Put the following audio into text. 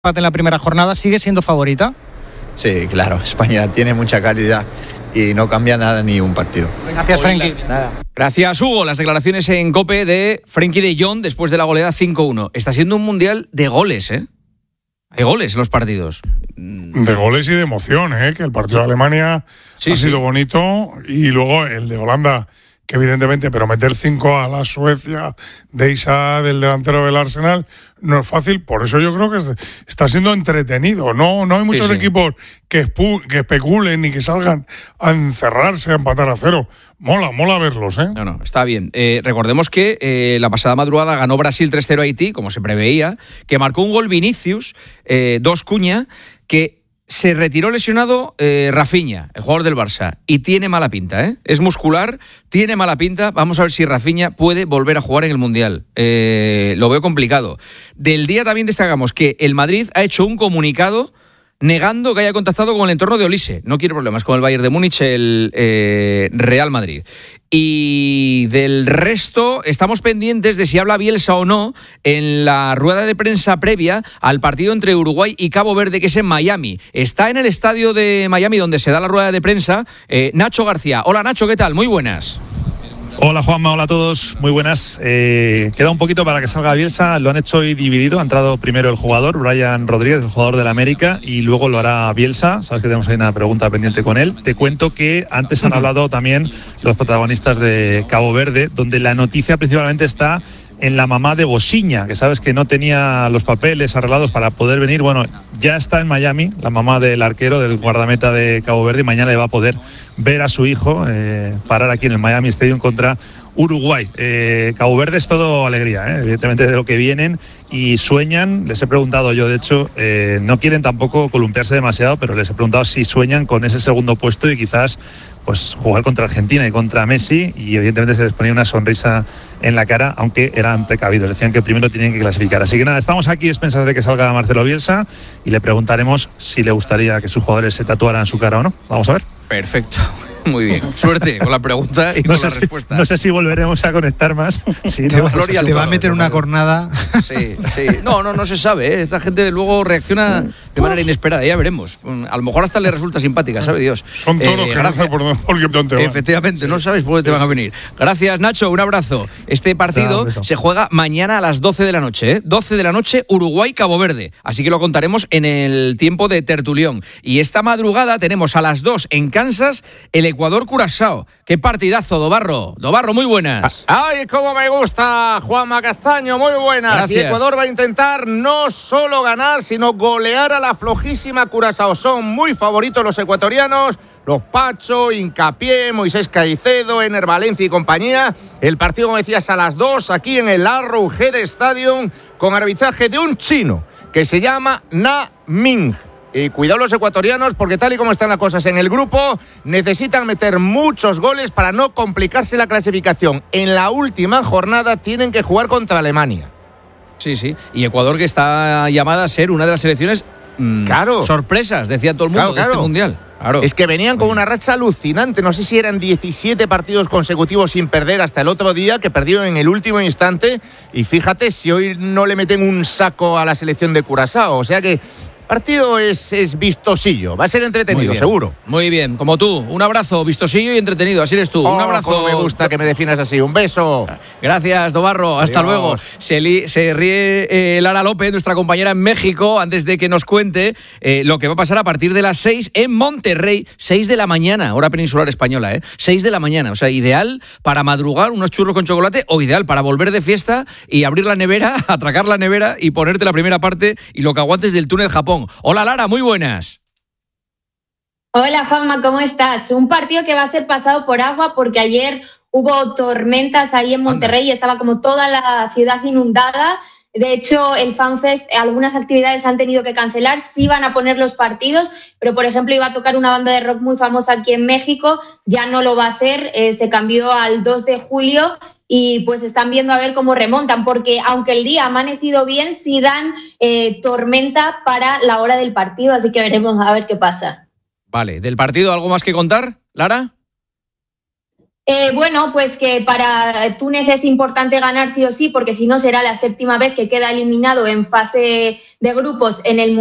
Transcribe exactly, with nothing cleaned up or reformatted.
en la primera jornada, ¿sigue siendo favorita? Sí, claro, España tiene mucha calidad y no cambia nada ni un partido. Gracias, Frenkie. Nada. Gracias, Hugo. Las declaraciones en COPE de Frenkie de Jong después de la goleada cinco uno. Está siendo un mundial de goles, ¿eh? Hay goles en los partidos. De goles y de emoción, ¿eh? Que el partido de Alemania sí, ha sido sí. bonito, y luego el de Holanda, que evidentemente, pero meter cinco a la Suecia de Isa, del delantero del Arsenal, no es fácil. Por eso yo creo que está siendo entretenido. No, no hay muchos sí, sí. equipos que, espu- que especulen ni que salgan a encerrarse, a empatar a cero. Mola, mola verlos, ¿eh? No, no, está bien. Eh, recordemos que eh, la pasada madrugada ganó Brasil tres cero a Haití, como se preveía, que marcó un gol Vinicius, eh, dos Cuña, que se retiró lesionado eh, Rafinha, el jugador del Barça, y tiene mala pinta, ¿eh? Es muscular, tiene mala pinta. Vamos a ver si Rafinha puede volver a jugar en el Mundial. Eh, lo veo complicado. Del día también destacamos que el Madrid ha hecho un comunicado negando que haya contactado con el entorno de Olise. No quiere problemas con el Bayern de Múnich, el eh, Real Madrid. Y del resto, estamos pendientes de si habla Bielsa o no en la rueda de prensa previa al partido entre Uruguay y Cabo Verde, que es en Miami. Está en el estadio de Miami donde se da la rueda de prensa eh, Nacho García. Hola, Nacho, ¿qué tal? Muy buenas. Hola, Juanma, hola a todos, muy buenas. Eh, queda un poquito para que salga Bielsa, lo han hecho hoy dividido. Ha entrado primero el jugador, Brian Rodríguez, el jugador del América, y luego lo hará Bielsa. Sabes que tenemos ahí una pregunta pendiente con él. Te cuento que antes han hablado también los protagonistas de Cabo Verde, donde la noticia principalmente está en la mamá de Bosiña, que sabes que no tenía los papeles arreglados para poder venir. Bueno, ya está en Miami, la mamá del arquero, del guardameta de Cabo Verde, y mañana le va a poder ver a su hijo eh, parar aquí en el Miami Stadium contra Uruguay. Eh, Cabo Verde es todo alegría, ¿eh? Evidentemente, de lo que vienen, y sueñan. Les he preguntado yo, de hecho, eh, no quieren tampoco columpiarse demasiado, pero les he preguntado si sueñan con ese segundo puesto y quizás pues jugar contra Argentina y contra Messi, y evidentemente se les ponía una sonrisa en la cara, aunque eran precavidos, decían que primero tenían que clasificar. Así que nada, estamos aquí a expensas de que salga Marcelo Bielsa y le preguntaremos si le gustaría que sus jugadores se tatuaran su cara o no. Vamos a ver. Perfecto. Muy bien. Suerte con la pregunta y no con la si, respuesta. No sé si volveremos a conectar más. Sí, te, no, va, te toro, va a meter ¿no? una cornada. Sí, sí. No, no, no se sabe, ¿eh? Esta gente luego reacciona de manera inesperada, ya veremos. A lo mejor hasta le resulta simpática, sabe Dios. Son toros eh, que no sé por dónde te van. Efectivamente, no sabes por dónde te van a venir. Gracias, Nacho, un abrazo. Este partido Chao, se juega mañana a las doce de la noche, ¿eh? doce de la noche, Uruguay-Cabo Verde. Así que lo contaremos en el tiempo de tertulión. Y esta madrugada tenemos a las dos en Kansas el Ecuador-Curazao. ¡Qué partidazo, Dobarro! Dobarro, muy buenas. ¡Ay, cómo me gusta, Juanma Castaño! Muy buenas. Gracias. Y Ecuador va a intentar no solo ganar, sino golear a la flojísima Curazao. Son muy favoritos los ecuatorianos. Los Pacho, Hincapié, Moisés Caicedo, Ener Valencia y compañía. El partido, como decías, a las dos, aquí en el Arrowhead Stadium, con arbitraje de un chino que se llama Na Ming. Y cuidado los ecuatorianos, porque tal y como están las cosas en el grupo, necesitan meter muchos goles para no complicarse la clasificación. En la última jornada tienen que jugar contra Alemania. Sí, sí. Y Ecuador, que está llamada a ser una de las selecciones mmm, claro. sorpresas, decía todo el mundo, claro, claro. de este Mundial. Claro. Es que venían con una racha alucinante. No sé si eran diecisiete partidos consecutivos sin perder hasta el otro día, que perdieron en el último instante. Y fíjate si hoy no le meten un saco a la selección de Curazao. O sea que partido es, es vistosillo, va a ser entretenido, muy seguro. Muy bien, como tú, un abrazo, vistosillo y entretenido, así eres tú. Oh, un abrazo. Como me gusta que me definas así, un beso. Gracias, Dobarro, hasta Adiós. Luego. Se, li, se ríe eh, Lara López, nuestra compañera en México, antes de que nos cuente eh, lo que va a pasar a partir de las seis en Monterrey, seis de la mañana, hora peninsular española, ¿eh? seis de la mañana, o sea, ideal para madrugar, unos churros con chocolate, o ideal para volver de fiesta y abrir la nevera, atracar la nevera y ponerte la primera parte y lo que aguantes del túnel Japón. Hola Lara, muy buenas. Hola Juanma, ¿cómo estás? Un partido que va a ser pasado por agua porque ayer hubo tormentas ahí en Monterrey y estaba como toda la ciudad inundada. De hecho, el FanFest, algunas actividades han tenido que cancelar, sí van a poner los partidos, pero por ejemplo iba a tocar una banda de rock muy famosa aquí en México, ya no lo va a hacer, eh, se cambió al dos de julio. Y pues están viendo a ver cómo remontan, porque aunque el día ha amanecido bien, sí dan eh, tormenta para la hora del partido, así que veremos a ver qué pasa. Vale, ¿del partido algo más que contar, Lara? Eh, bueno, pues que para Túnez es importante ganar sí o sí, porque si no será la séptima vez que queda eliminado en fase de grupos en el Mundial.